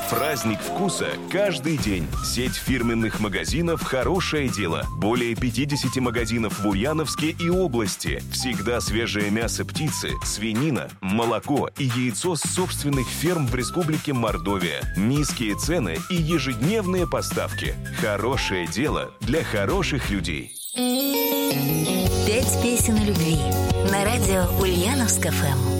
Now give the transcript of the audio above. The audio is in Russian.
Праздник вкуса каждый день. Сеть фирменных магазинов «Хорошее дело». Более 50 магазинов в Ульяновске и области. Всегда свежее мясо птицы, свинина, молоко и яйцо с собственных ферм в Республике Мордовия. Низкие цены и ежедневные поставки. «Хорошее дело» для хороших людей. 5 песен о любви на радио Ульяновск ФМ.